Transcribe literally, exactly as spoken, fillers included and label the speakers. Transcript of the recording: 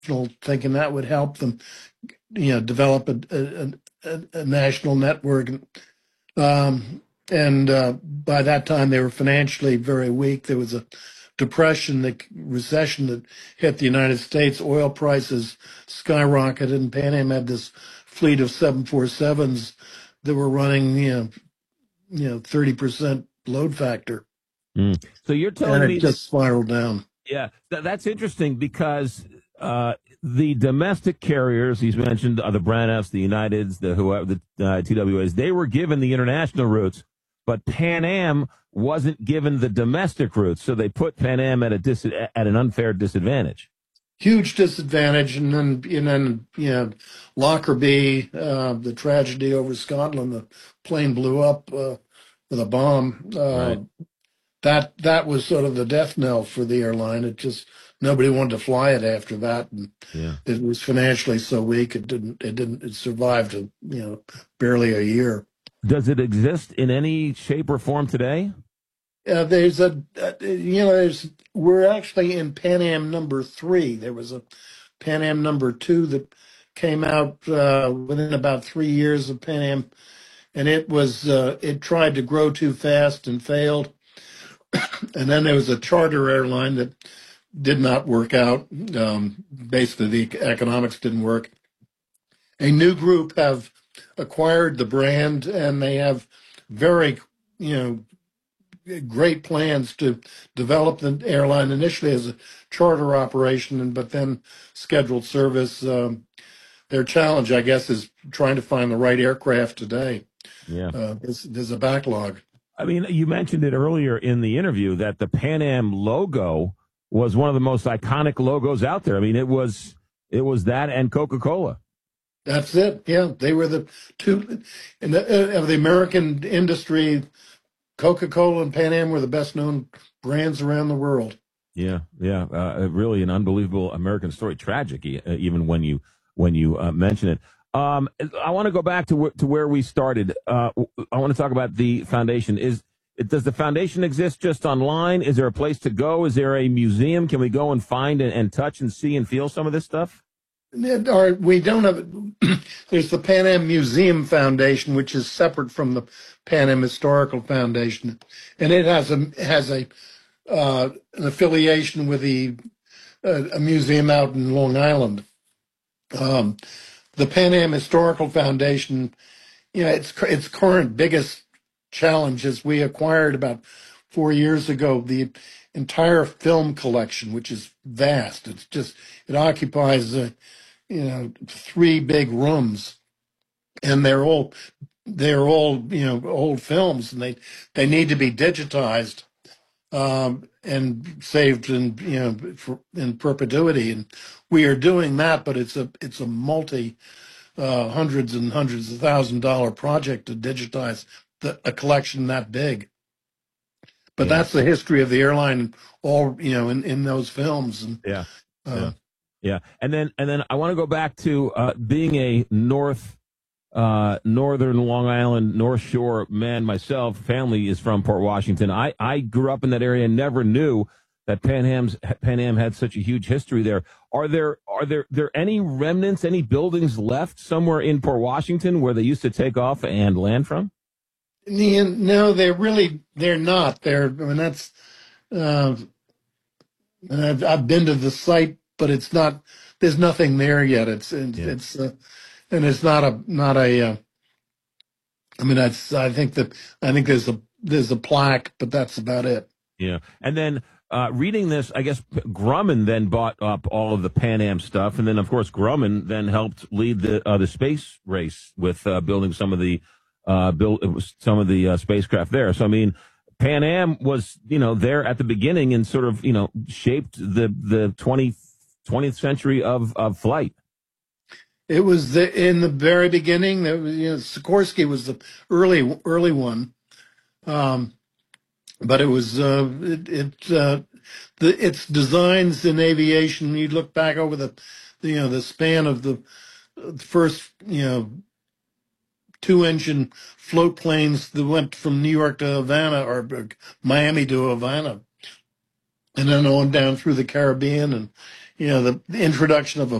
Speaker 1: thinking that would help them, you know, develop a, a, a, a national network. Um, and uh, by that time, they were financially very weak. There was a depression, the recession that hit the United States. Oil prices skyrocketed, and Pan Am had this fleet of seven forty-sevens that were running, you know, you know, thirty percent load factor,
Speaker 2: Mm. So you're telling
Speaker 1: and
Speaker 2: me
Speaker 1: it
Speaker 2: that,
Speaker 1: just spiraled down.
Speaker 2: yeah, th- that's interesting because uh, the domestic carriers he's mentioned, uh, the Braniffs, the Uniteds, the whoever, the uh, T W As, they were given the international routes, but Pan Am wasn't given the domestic routes, so they put Pan Am at a dis- at an unfair disadvantage.
Speaker 1: Huge disadvantage, and then and then you know, Lockerbie, uh, the tragedy over Scotland, the plane blew up uh, with a bomb. Uh,
Speaker 2: Right.
Speaker 1: that that was sort of the death knell for the airline. It just nobody wanted to fly it after that, and
Speaker 2: Yeah.
Speaker 1: it was financially so weak it didn't it didn't it survived a, you know barely a year.
Speaker 2: Does it exist in any shape or form today?
Speaker 1: Uh, there's a uh, you know there's we're actually in Pan Am number three. There was a Pan Am number two that came out uh, within about three years of Pan Am, and it was uh, it tried to grow too fast and failed. And then there was a charter airline that did not work out. Um, basically, the economics didn't work. A new group have acquired the brand, and they have very, you know, great plans to develop the airline initially as a charter operation, and but then scheduled service. Um, their challenge, I guess, is trying to find the right aircraft today.
Speaker 2: Yeah.
Speaker 1: Uh, there's, there's a backlog.
Speaker 2: I mean, you mentioned it earlier in the interview that the Pan Am logo was one of the most iconic logos out there. I mean, it was it was that and Coca-Cola.
Speaker 1: That's it. Yeah, they were the two in the, uh, of the American industry. Coca-Cola and Pan Am were the best known brands around the world.
Speaker 2: Yeah, yeah, uh, really an unbelievable American story. Tragic, e- uh, even when you when you uh, mention it. Um, I want to go back to wh- to where we started. Uh, I want to talk about the foundation. Is does the foundation exist just online? Is there a place to go? Is there a museum? Can we go and find and, and touch and see and feel some of this stuff?
Speaker 1: Or we don't have. There's the Pan Am Museum Foundation, which is separate from the Pan Am Historical Foundation, and it has a has a uh, an affiliation with the uh, a museum out in Long Island. Um, the Pan Am Historical Foundation, you know, its its current biggest challenge is we acquired about four years ago the entire film collection, which is vast. It's just it occupies uh, you know three big rooms, and they're all they're all you know old films, and they they need to be digitized um, and saved in you know for, in perpetuity. And we are doing that, but it's a it's a multi uh, hundreds and hundreds of thousand dollar project to digitize the, a collection that big. But
Speaker 2: Yeah,
Speaker 1: that's the history of the airline, all you know, in, in those films. And
Speaker 2: yeah,
Speaker 1: uh,
Speaker 2: yeah, yeah. And then and then I want to go back to uh, being a North uh, Northern Long Island, North Shore man myself. Family is from Port Washington. I, I grew up in that area and never knew that Pan Am's Pan Am had such a huge history there. Are there are there there any remnants, any buildings left somewhere in Port Washington where they used to take off and land from?
Speaker 1: no, they're really they're not. They're I mean that's uh, and I've, I've been to the site, but it's not. There's nothing there yet. It's it's,
Speaker 2: Yeah.
Speaker 1: it's uh, and it's not a not a. Uh, I mean, that's I think that I think there's a there's a plaque, but that's about it.
Speaker 2: Yeah. And then uh, reading this, I guess Grumman then bought up all of the Pan Am stuff, and then of course Grumman then helped lead the uh, the space race with uh, building some of the uh, build it was some of the uh, spacecraft there. So I mean, Pan Am was you know there at the beginning and sort of you know shaped the the twentieth twentieth century of of flight.
Speaker 1: It was the, in the very beginning. That was, you know, Sikorsky was the early early one, um, but it was uh, it, it uh, the its designs in aviation. You look back over the, the you know the span of the uh, first you know two engine float planes that went from New York to Havana or Miami to Havana, and then on down through the Caribbean, and you know, the, the introduction of a